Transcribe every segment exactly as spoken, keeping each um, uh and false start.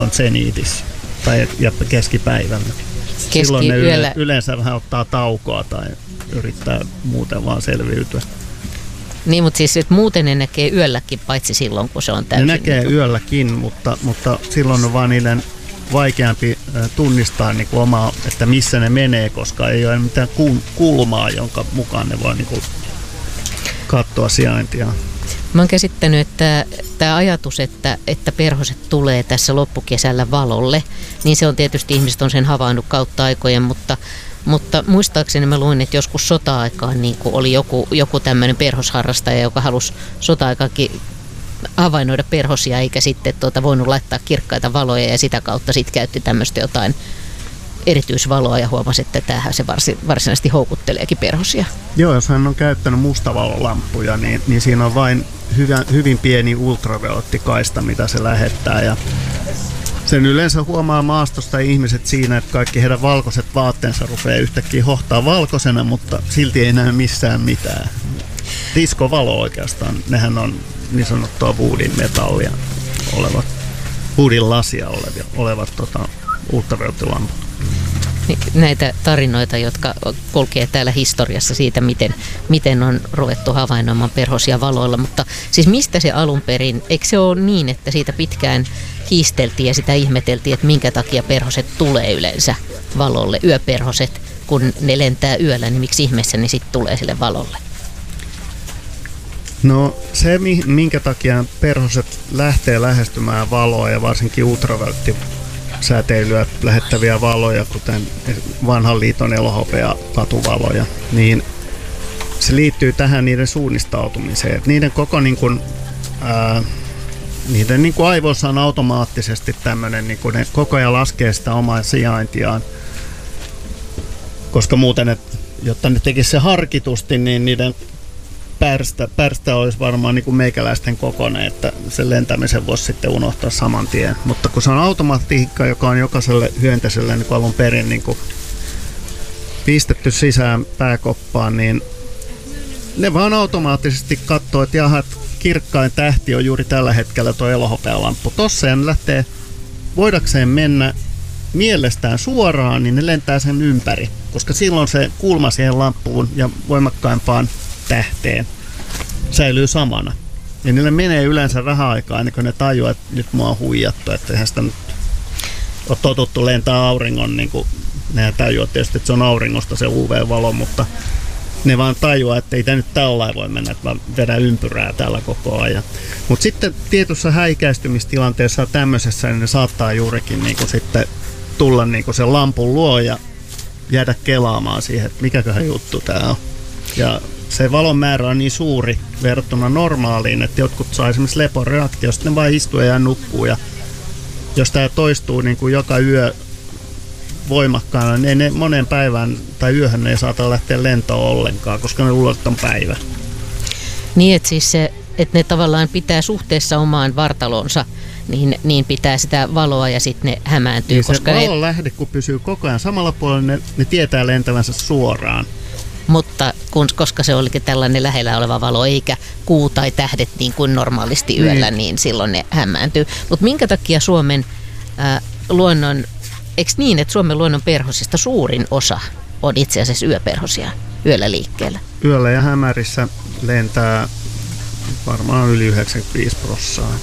on seniitissä tai ja keskipäivällä. Silloin ne yle, yleensä vähän ottaa taukoa tai yrittää muuten vaan selviytyä. Niin, mutta siis että muuten ne näkee yölläkin, paitsi silloin, kun se on täysin. Ne näkee niin yölläkin, mutta, mutta silloin on vaan niiden vaikeampi tunnistaa niin kuin omaa, että missä ne menee, koska ei ole mitään kulmaa, jonka mukaan ne voi niin kuin katsoa sijaintia. Mä oon käsittänyt, että tämä ajatus, että, että perhoset tulee tässä loppukesällä valolle, niin se on tietysti, ihmiset on sen havainnut kautta aikojen, mutta, mutta muistaakseni mä luin, että joskus sota-aikaan niin oli joku, joku tämmöinen perhosharrastaja, joka halusi sota-aikaankin havainnoida perhosia, eikä sitten tuota, voinut laittaa kirkkaita valoja ja sitä kautta sitten käytti tämmöistä jotain erityisvaloa ja huomasi, että tämähän se varsi, varsinaisesti houkutteleekin perhosia. Joo, jos hän on käyttänyt mustavalolamppuja, niin, niin siinä on vain hyvä, hyvin pieni ultraviolettikaista, mitä se lähettää. Ja sen yleensä huomaa maastosta ihmiset siinä, että kaikki heidän valkoiset vaatteensa rupeaa yhtäkkiä hohtaa valkoisena, mutta silti ei näy missään mitään. Diskovalo oikeastaan, nehän on niin sanottua woodin metallia olevat, woodin lasia olevia, olevat tota, ultraviolettilamput. Näitä tarinoita, jotka kulkee täällä historiassa siitä, miten, miten on ruvettu havainnoimaan perhosia valoilla. Mutta siis mistä se alun perin, eikö se ole niin, että siitä pitkään kiisteltiin ja sitä ihmeteltiin, että minkä takia perhoset tulee yleensä valolle, yöperhoset, kun ne lentää yöllä, niin miksi ihmeessä ne sitten tulee sille valolle? No se, minkä takia perhoset lähtee lähestymään valoa ja varsinkin ultravioletti säteilyä lähettäviä valoja, kuten vanhan liiton elohopea katuvaloja, niin se liittyy tähän niiden suunnistautumiseen. Et niiden koko niin kuin, ää, niiden niin kuin aivoissa on automaattisesti tämmöinen, niin kuin ne koko ajan laskee sitä omaa sijaintiaan, koska muuten, et, jotta ne tekisi se harkitusti, niin niiden Pärstä, pärstä olisi varmaan niin kuin meikäläisten kokoinen, että sen lentämisen voisi sitten unohtaa saman tien. Mutta kun se on automatiikka, joka on jokaiselle hyönteiselle niin kuin alun perin niin kuin pistetty sisään pääkoppaan, niin ne vaan automaattisesti katsoo, että jaha, kirkkain tähti on juuri tällä hetkellä tuo elohopealamppu tossa, ja ne lähtee voidakseen mennä mielestään suoraan, niin ne lentää sen ympäri, koska silloin se kulma siihen lamppuun ja voimakkaimpaan tähteen säilyy samana. Ja niille menee yleensä vähän aikaa ennen kuin ne tajuaa, että nyt mua on huijattu, että eihän sitä nyt ole totuttu lentää auringon, niin kuin nehän tajuaa tietysti, että se on auringosta se U V-valo, mutta ne vaan tajuaa, että ei tämä nyt tällainen voi mennä, että mä vedän ympyrää täällä koko ajan. Mutta sitten tietyssä häikäistymistilanteessa tämmöisessä, niin ne saattaa juurikin niin kuin sitten tulla niin kuin sen lampun luo ja jäädä kelaamaan siihen, että mikäköhän juttu tää on. Ja se valon määrä on niin suuri verrattuna normaaliin, että jotkut saa esimerkiksi leporeaktiosta, ne vaan istuu ja nukkuu. Ja jos tämä toistuu niin kuin joka yö voimakkaana, niin ne monen päivän tai yöhön ne ei saata lähteä lentoon ollenkaan, koska ne luulee, että on päivä. Niin, että siis se, että ne tavallaan pitää suhteessa omaan vartalonsa, niin, niin pitää sitä valoa ja sitten ne hämääntyy. Niin koska se valon ne lähde, kun pysyy koko ajan samalla puolella, ne, ne tietää lentävänsä suoraan. Mutta kun, koska se olikin tällainen lähellä oleva valo, eikä kuu tai tähdet niin kuin normaalisti yöllä, niin, niin silloin ne hämääntyy. Mutta minkä takia Suomen äh, luonnon, eikö niin, että Suomen luonnon perhosista suurin osa on itse asiassa yöperhosia yöllä liikkeellä? Yöllä ja hämärissä lentää varmaan yli yhdeksänkymmentäviisi prosenttia.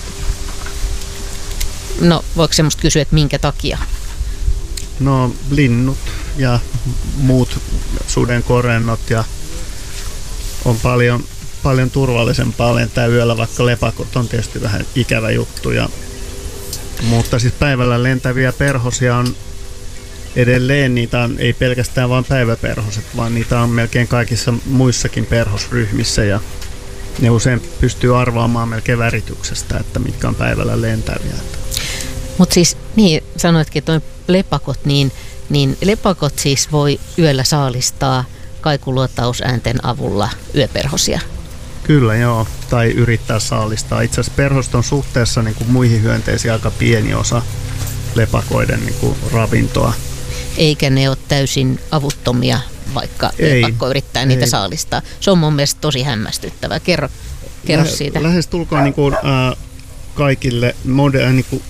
No voiko semmoista kysyä, että minkä takia? No linnut ja muut sudenkorennot ja on paljon, paljon turvallisempaa lentää yöllä, vaikka lepakot on tietysti vähän ikävä juttu. Ja, mutta siis päivällä lentäviä perhosia on edelleen, niitä on ei pelkästään vain päiväperhoset, vaan niitä on melkein kaikissa muissakin perhosryhmissä ja ne usein pystyy arvaamaan melkein värityksestä, että mitkä on päivällä lentäviä. Mutta siis niin sanoitkin, että lepakot, niin, niin lepakot siis voi yöllä saalistaa kaikuluotausäänten avulla yöperhosia. Kyllä joo, tai yrittää saalistaa. Itse asiassa perhoset on suhteessa niin kuin muihin hyönteisiin aika pieni osa lepakoiden niin kuin ravintoa. Eikä ne ole täysin avuttomia, vaikka ei, lepakko yrittää niitä ei. saalistaa. Se on mun mielestä tosi hämmästyttävää. Kerro, kerro Lähe, siitä. Lähestulkoon niin kuin, äh, kaikille moder- niin kuin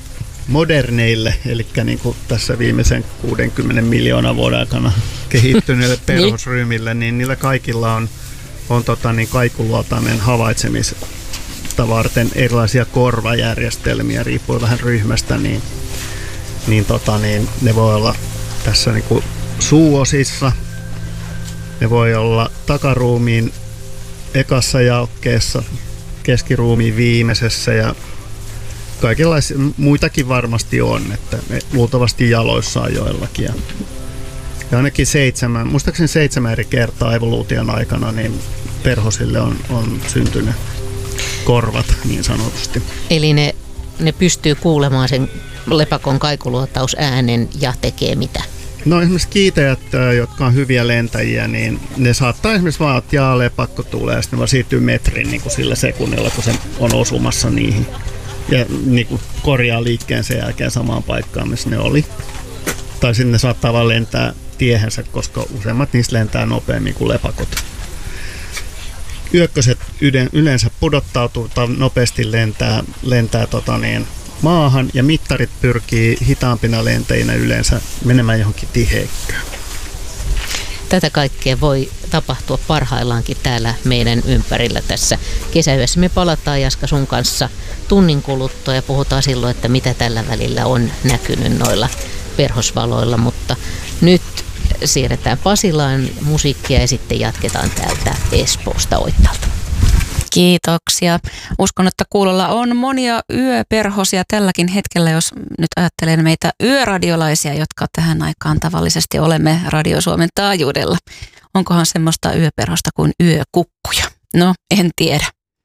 moderneille, eli niin kuin tässä viimeisen kuudenkymmenen miljoonan vuoden aikana kehittyneille perhosryhmille, niin niillä kaikilla on, on tota, niin kaikuluotainen havaitsemista varten erilaisia korvajärjestelmiä, riippuen vähän ryhmästä, niin, niin, tota, niin ne voi olla tässä niin kuin suuosissa, ne voi olla takaruumiin ekassa jaokkeessa, keskiruumiin viimeisessä ja kaikenlaisia muitakin varmasti on, että ne luultavasti jaloissa on joillakin. Ja, ja ainakin seitsemän, muistaakseni seitsemän eri kertaa evoluution aikana niin perhosille on, on syntynyt korvat niin sanotusti. Eli ne, ne pystyy kuulemaan sen lepakon kaikuluotausäänen ja tekee mitä? No esimerkiksi kiitäjät, jotka on hyviä lentäjiä, niin ne saattaa esimerkiksi vaan, että jaa, lepakko tulee ja sitten ne vaan siirtyy metrin niin kuin sillä sekunnilla, kun se on osumassa niihin. Ja niin kuin korjaa liikkeen sen jälkeen samaan paikkaan, missä ne oli. Tai sitten ne saattaa vaan lentää tiehensä, koska useimmat niistä lentää nopeammin kuin lepakot. Yökköset yleensä pudottautuu tai nopeasti lentää, lentää tota niin, maahan ja mittarit pyrkii hitaampina lentäjinä yleensä menemään johonkin tiheikköön. Tätä kaikkea voi tapahtua parhaillaankin täällä meidän ympärillä tässä kesäyössä. Me palataan, Jaska, sun kanssa tunnin kuluttua ja puhutaan silloin, että mitä tällä välillä on näkynyt noilla perhosvaloilla, mutta nyt siirretään Pasilaan musiikkia ja sitten jatketaan täältä Espoosta Oittalta. Kiitoksia. Uskon, että kuulolla on monia yöperhosia tälläkin hetkellä, jos nyt ajattelen meitä yöradiolaisia, jotka tähän aikaan tavallisesti olemme Radio Suomen taajuudella. Onkohan semmoista yöperhosta kuin yökukkuja? No, en tiedä.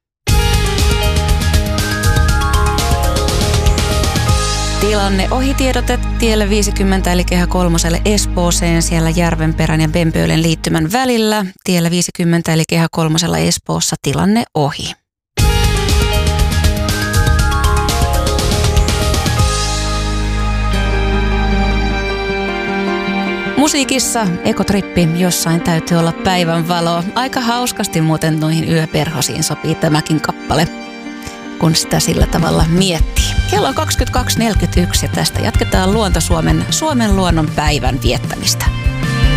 Tilanne ohitiedote tielle viisikymmentä eli kehä kolmoselle Espooseen siellä Järvenperän ja Bempölen liittymän välillä. Tiellä viisikymmentä eli kehä kolmosella Espoossa tilanne ohi. Musiikissa ekotrippi, jossain täytyy olla päivänvalo. Aika hauskasti muuten noihin yöperhosiin sopii tämäkin kappale, kun sitä sillä tavalla miettii. Kello on kaksikymmentäkaksi neljäkymmentäyksi ja tästä jatketaan Luonto Suomen, Suomen luonnon päivän viettämistä.